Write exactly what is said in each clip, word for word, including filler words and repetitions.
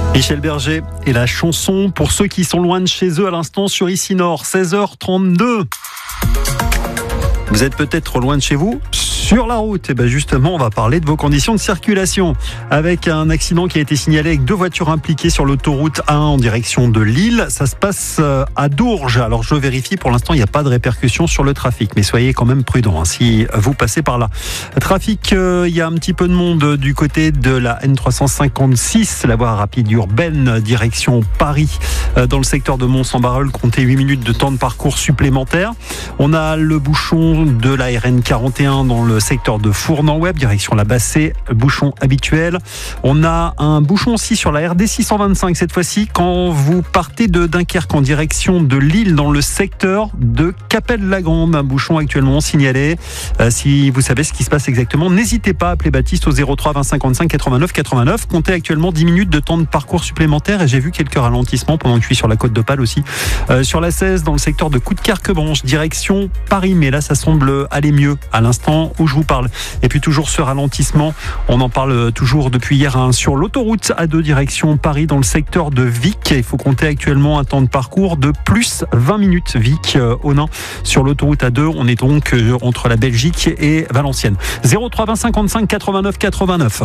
Michel Berger et la chanson pour ceux qui sont loin de chez eux à l'instant sur Ici Nord, seize heures trente-deux. Vous êtes peut-être loin de chez vous sur la route. Et bien justement, on va parler de vos conditions de circulation avec un accident qui a été signalé avec deux voitures impliquées sur l'autoroute A un en direction de Lille. Ça se passe à Dourges. Alors je vérifie, pour l'instant, il n'y a pas de répercussions sur le trafic, mais soyez quand même prudents hein, si vous passez par là. Trafic, euh, il y a un petit peu de monde du côté de la N trois cent cinquante-six, la voie rapide urbaine direction Paris, euh, dans le secteur de Mons-en-Barœul. Comptez huit minutes de temps de parcours supplémentaire. On a le bouchon de la R N quarante et un dans le secteur de Fournan-Web, direction la Bassée, bouchon habituel. On a un bouchon aussi sur la R D six cent vingt-cinq, cette fois-ci, quand vous partez de Dunkerque en direction de Lille, dans le secteur de Capelle-la-Grande. Un bouchon actuellement signalé. Euh, si vous savez ce qui se passe exactement, n'hésitez pas à appeler Baptiste au zéro trois vingt cinquante-cinq quatre-vingt-neuf quatre-vingt-neuf. Comptez actuellement dix minutes de temps de parcours supplémentaire et j'ai vu quelques ralentissements pendant que je suis sur la côte d'Opale aussi. Euh, sur la seize, dans le secteur de Coudekerque-Branche, direction Paris, mais là ça semble aller mieux à l'instant où je vous parle. Et puis toujours ce ralentissement, on en parle toujours depuis hier hein, sur l'autoroute A deux direction Paris dans le secteur de Vic. Il faut compter actuellement un temps de parcours de plus vingt minutes Vic euh, au Nain sur l'autoroute A deux. On est donc euh, entre la Belgique et Valenciennes. zéro trois vingt cinquante-cinq quatre-vingt-neuf quatre-vingt-neuf.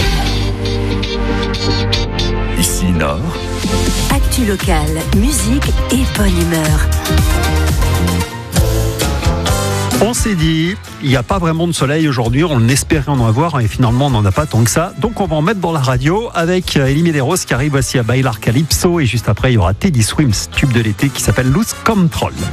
Ici Nord. Actu locale, musique et bonne humeur. On s'est dit, il n'y a pas vraiment de soleil aujourd'hui, on espérait en avoir et finalement on n'en a pas tant que ça. Donc on va en mettre dans la radio avec Elie Medeiros qui arrive aussi à Bailar Calypso et juste après il y aura Teddy Swims, tube de l'été qui s'appelle Lose Control.